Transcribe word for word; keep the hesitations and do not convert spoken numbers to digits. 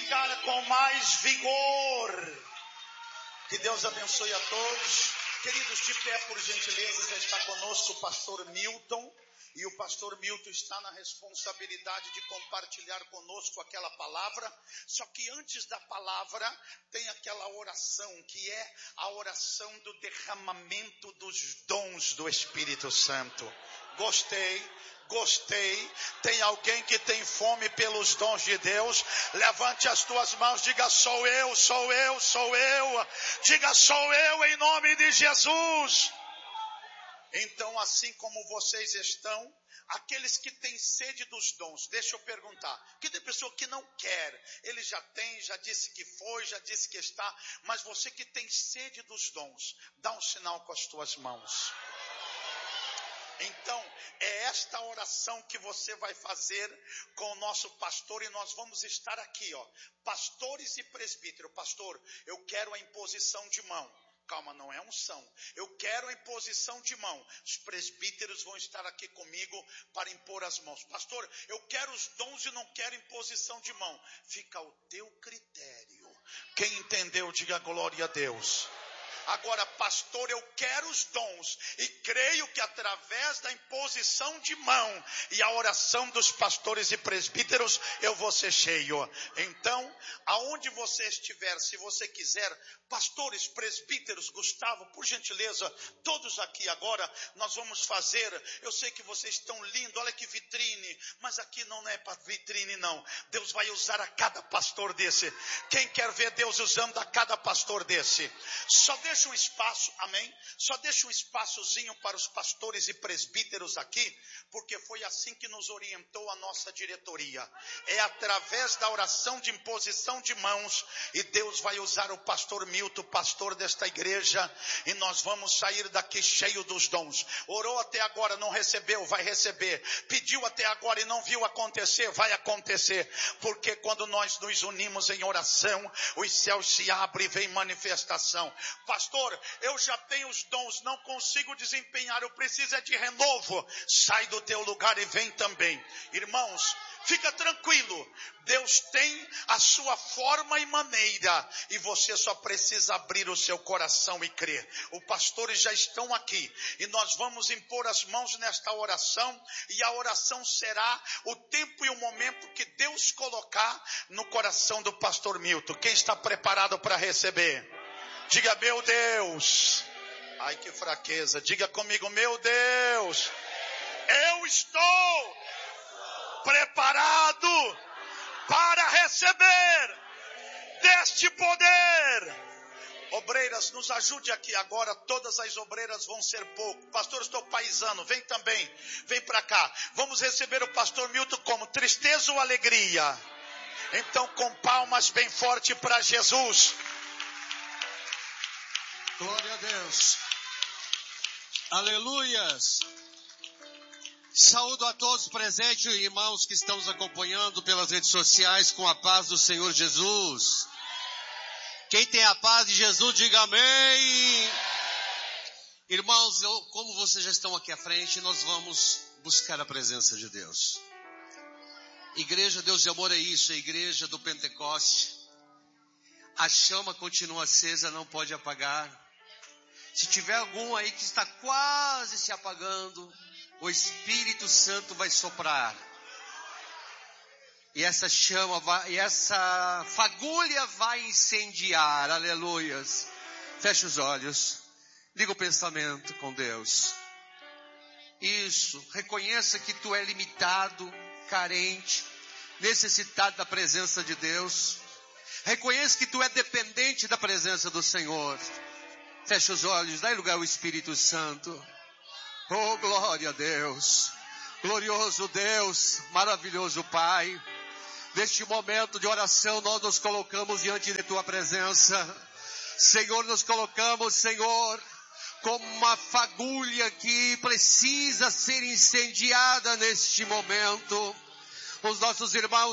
ficar com mais vigor. Que Deus abençoe a todos. Queridos, de pé, por gentileza, já está conosco o pastor Milton. E o pastor Milton está na responsabilidade de compartilhar conosco aquela palavra. Só que antes da palavra tem aquela oração, que é a oração do derramamento dos dons do Espírito Santo. Gostei, gostei. Tem alguém que tem fome pelos dons de Deus? Levante as tuas mãos, diga: sou eu, sou eu, sou eu. Diga: sou eu, em nome de Jesus. Então, assim como vocês estão, aqueles que têm sede dos dons, deixa eu perguntar, que tem pessoa que não quer, ele já tem, já disse que foi, já disse que está, mas você que tem sede dos dons, dá um sinal com as tuas mãos. Então, é esta oração que você vai fazer com o nosso pastor, e nós vamos estar aqui, ó, pastores e presbíteros. Pastor, eu quero a imposição de mão. Calma, não é unção. Eu quero a imposição de mão. Os presbíteros vão estar aqui comigo para impor as mãos. Pastor, eu quero os dons e não quero imposição de mão. Fica ao teu critério. Quem entendeu, diga glória a Deus. Agora, pastor, eu quero os dons e creio que através da imposição de mão e a oração dos pastores e presbíteros eu vou ser cheio. Então, aonde você estiver, se você quiser, pastores, presbíteros, Gustavo, por gentileza, todos aqui agora, nós vamos fazer. Eu sei que vocês estão lindos, olha que vitrine, mas aqui não é para vitrine não. Deus vai usar a cada pastor desse. Quem quer ver Deus usando a cada pastor desse? Só deixa Deixa um espaço, amém? Só deixa um espaçozinho para os pastores e presbíteros aqui, porque foi assim que nos orientou a nossa diretoria. É através da oração de imposição de mãos, e Deus vai usar o pastor Milton, pastor desta igreja, e nós vamos sair daqui cheio dos dons. Orou até agora, não recebeu, vai receber. Pediu até agora e não viu acontecer, vai acontecer. Porque quando nós nos unimos em oração, os céus se abrem e vem manifestação. Pastor, eu já tenho os dons, não consigo desempenhar, eu preciso é de renovo. Sai do teu lugar e vem também. Irmãos, fica tranquilo, Deus tem a sua forma e maneira, e você só precisa abrir o seu coração e crer. Os pastores já estão aqui, e nós vamos impor as mãos nesta oração, e a oração será o tempo e o momento que Deus colocar no coração do pastor Milton. Quem está preparado para receber? Diga: meu Deus. Ai, que fraqueza. Diga comigo: meu Deus, eu estou preparado para receber deste poder. Obreiras, nos ajude aqui agora. Todas as obreiras vão ser pouco. Pastor, estou paisano, vem também, vem para cá. Vamos receber o pastor Milton como? Tristeza ou alegria? Então, com palmas bem forte para Jesus. Glória a Deus. Aleluias. Saúdo a todos presentes e irmãos que estão nos acompanhando pelas redes sociais com a paz do Senhor Jesus. Quem tem a paz de Jesus, diga amém. Irmãos, eu, como vocês já estão aqui à frente, nós vamos buscar a presença de Deus. Igreja Deus de Amor é isso, a igreja do Pentecoste. A chama continua acesa, não pode apagar. Se tiver algum aí que está quase se apagando, o Espírito Santo vai soprar. E essa chama vai, e essa fagulha vai incendiar. Aleluias. Feche os olhos. Liga o pensamento com Deus. Isso. Reconheça que tu é limitado, carente, necessitado da presença de Deus. Reconheça que tu é dependente da presença do Senhor. Feche os olhos, dá lugar ao Espírito Santo. Oh, glória a Deus. Glorioso Deus, maravilhoso Pai. Neste momento de oração, nós nos colocamos diante de tua presença. Senhor, nos colocamos, Senhor, como uma fagulha que precisa ser incendiada neste momento. Os nossos irmãos